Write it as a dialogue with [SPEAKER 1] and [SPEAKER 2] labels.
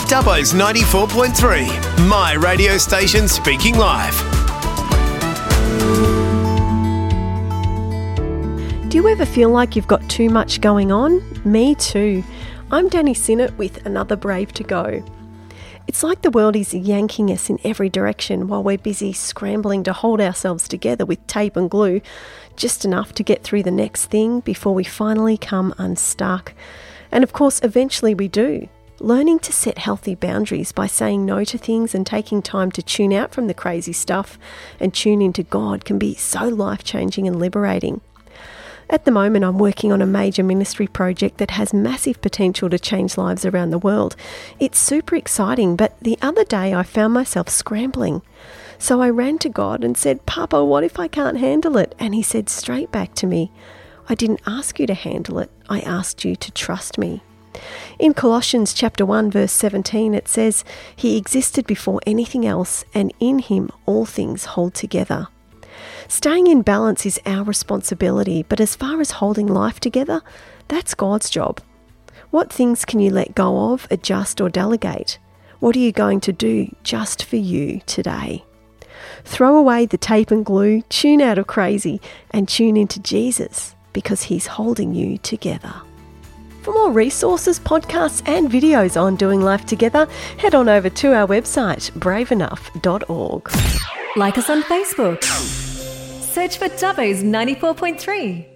[SPEAKER 1] Dubbo's 94.3, my radio station speaking live.
[SPEAKER 2] Do you ever feel like you've got too much going on? Me too. I'm Danny Sinnott with another Brave to Go. It's like the world is yanking us in every direction while we're busy scrambling to hold ourselves together with tape and glue, just enough to get through the next thing before we finally come unstuck. And of course, eventually we do. Learning to set healthy boundaries by saying no to things and taking time to tune out from the crazy stuff and tune into God can be so life-changing and liberating. At the moment, I'm working on a major ministry project that has massive potential to change lives around the world. It's super exciting, but the other day I found myself scrambling. So I ran to God and said, "Papa, what if I can't handle it?" And he said straight back to me, "I didn't ask you to handle it. I asked you to trust me." In Colossians chapter 1, verse 17, it says, "He existed before anything else, and in him all things hold together." Staying in balance is our responsibility, but as far as holding life together, that's God's job. What things can you let go of, adjust or delegate? What are you going to do just for you today? Throw away the tape and glue, tune out of crazy, and tune into Jesus, because he's holding you together. For more resources, podcasts and videos on doing life together, head on over to our website, braveenough.org.
[SPEAKER 3] Like us on Facebook. Search for Dubbo's 94.3.